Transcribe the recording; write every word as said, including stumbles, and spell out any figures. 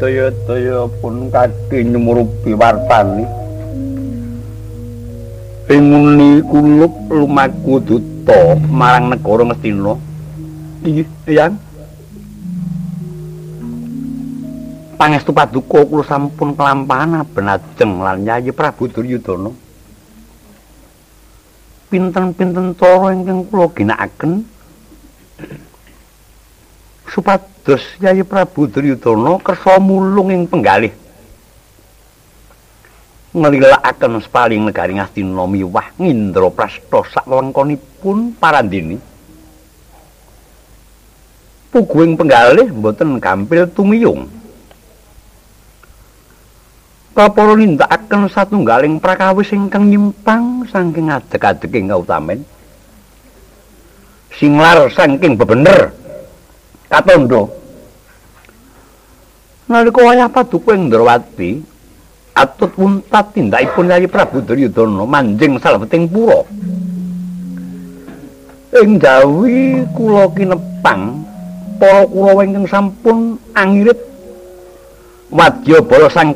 daya-daya pun kaki nyumurupi wartani. Pinguni kulup lumaku duta marang negara Ngastina. Inggih, Eyang. Pangestu paduka kula sampun kelampahan benajeng lan Yayi Prabu Duryudana. Pinten-pinten cara ingkang kula ginakaken supados Yayi Prabu Duryudana kersa mulung ing penggalih ngelilakaken sepaling negari Ngastina miwah Ngindraprastha sak wewengkonipun parandene. Puguing penggalih boten gampil tumiyung. Kapara nindakaken satunggaling prakawis ingkang nyimpang saking adeg-adeging kautamen. Singlar saking bebener katandha. Nalika wayah paduka Indrawati atut wuntat tindakipun Yayi Prabu Duryudana manjing salebeting pura. Ing jawi kula kinepang para Kurawa ingkang sampun angirit wadya bala sang